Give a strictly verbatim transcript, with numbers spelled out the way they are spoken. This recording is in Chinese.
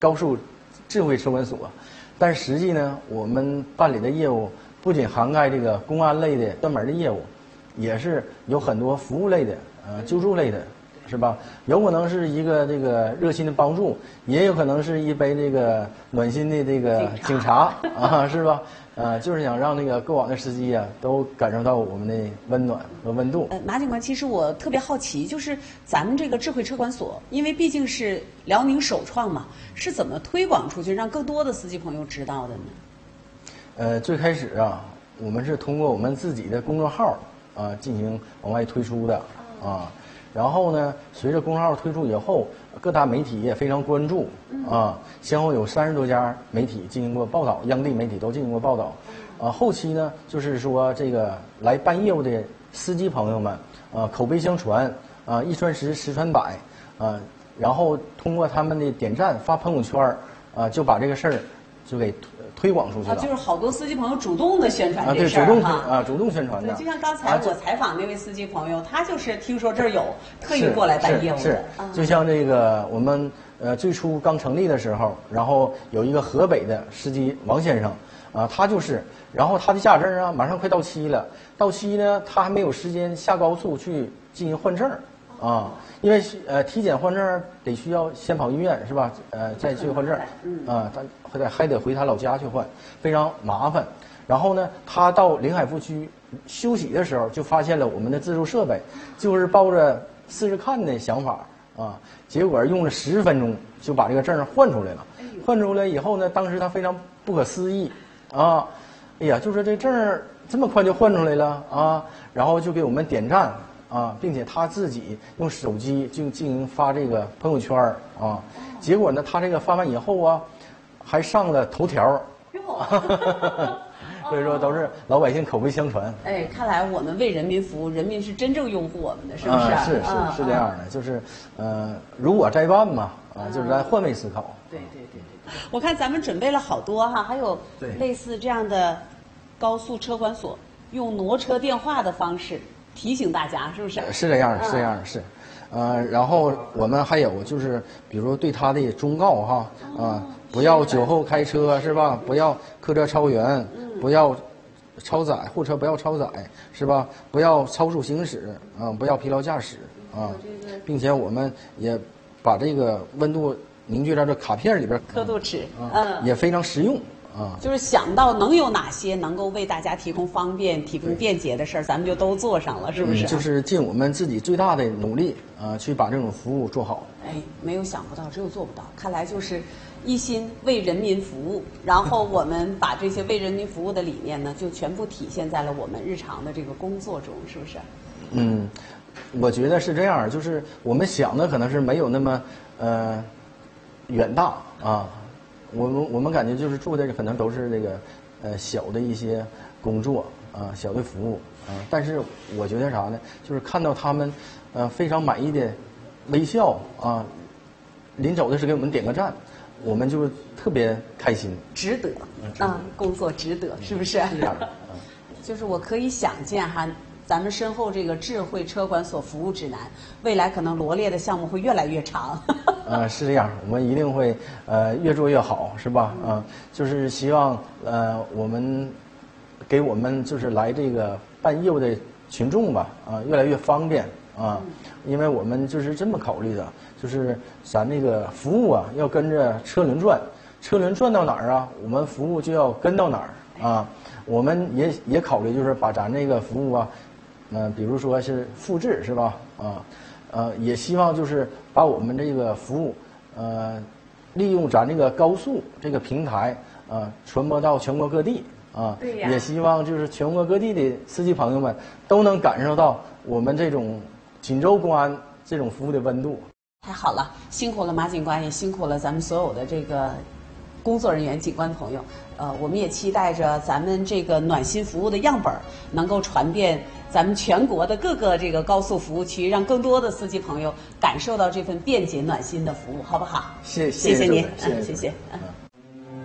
高速智慧车管所，但实际呢，我们办理的业务不仅涵盖这个公安类的专门的业务，也是有很多服务类的，呃，救助类的。是吧？有可能是一个这个热心的帮助，也有可能是一杯这个暖心的这个警察啊，是吧？呃，就是想让那个过往的司机啊，都感受到我们的温暖和温度。 呃，马警官，其实我特别好奇，就是咱们这个智慧车管所，因为毕竟是辽宁首创嘛，是怎么推广出去，让更多的司机朋友知道的呢？ 呃，最开始啊，我们是通过我们自己的公众号啊进行往外推出的啊。然后呢，随着公众号推出以后，各大媒体也非常关注啊，先后有三十多家媒体进行过报道，央地媒体都进行过报道。啊，后期呢，就是说这个来办业务的司机朋友们，啊，口碑相传，啊，一传十，十传百，啊，然后通过他们的点赞、发朋友圈，啊，就把这个事儿就给推广出去了。 啊，就是好多司机朋友主动的宣传这事儿啊，对，主动哈啊，主动宣传的。 就像刚才我采访那位司机朋友，他就是听说这儿有，特意过来办业务的。 是，是就像这个我们呃最初刚成立的时候，然后有一个河北的司机王先生，啊，他就是，然后他的驾驶证啊马上快到期了，到期呢他还没有时间下高速去进行换证，啊，因为呃体检换证得需要先跑医院是吧？呃再去换证，啊，他还得还得回他老家去换，非常麻烦。然后呢，他到临海服务区休息的时候，就发现了我们的自助设备，就是抱着试试看的想法啊，结果用了十分钟就把这个证换出来了。换出来以后呢，当时他非常不可思议啊，哎呀，就说这证这么快就换出来了啊，然后就给我们点赞啊，并且他自己用手机就进行发这个朋友圈啊，结果呢，他这个发完以后啊，还上了头条。所以说都是老百姓口碑相传。 哎，看来我们为人民服务，人民是真正拥护我们的，是不是？ 啊、是是是这样的，就是呃，如果再办嘛，啊，就是来换位思考。 对对对对。我看咱们准备了好多哈，还有类似这样的高速车管所，用挪车电话的方式提醒大家，是不是？ 是这样的，是这样的，是。呃，然后我们还有就是，比如对他的忠告哈，啊，不要酒后开车是吧？不要客车超员，不要超载，货车不要超载是吧？不要超速行驶啊，不要疲劳驾驶啊，并且我们也把这个温度凝聚到这卡片里边， 刻度尺， 嗯，也非常实用。啊， 就是想到能有哪些能够为大家提供方便、提供便捷的事儿，咱们就都做上了，是不是？ 嗯、就是尽我们自己最大的努力啊、呃，去把这种服务做好。 哎，没有想不到，只有做不到。看来就是一心为人民服务，然后我们把这些为人民服务的理念呢，就全部体现在了我们日常的这个工作中，是不是？ 嗯，我觉得是这样，就是我们想的可能是没有那么呃远大啊。我们我们感觉就是做的可能都是这个，呃小的一些工作啊，小的服务啊，但是我觉得啥呢？就是看到他们，呃非常满意的微笑啊，临走的时候给我们点个赞，我们就特别开心。 值得啊，工作值得，是不是？ 是这样的。 就是我可以想见哈。咱们身后这个智慧车管所服务指南，未来可能罗列的项目会越来越长。 呃，是这样，我们一定会呃越做越好，是吧？啊、呃，就是希望呃我们给我们就是来这个办业务的群众吧，啊、呃，越来越方便啊、呃，因为我们就是这么考虑的，就是咱这个服务啊要跟着车轮转，车轮转到哪儿啊，我们服务就要跟到哪儿啊。我们也也考虑就是把咱这个服务啊。呃，比如说是复制是吧？啊，呃，也希望就是把我们这个服务，呃，利用咱这个高速这个平台，啊，传播到全国各地啊。 对呀。 也希望就是全国各地的司机朋友们都能感受到我们这种锦州公安这种服务的温度。 太好了，辛苦了马警官，也辛苦了咱们所有的这个工作人员、警官朋友。呃，我们也期待着咱们这个暖心服务的样本能够传遍咱们全国的各个这个高速服务区，让更多的司机朋友感受到这份便捷暖心的服务，好不好？ 谢谢谢您， 谢谢， 谢谢。嗯。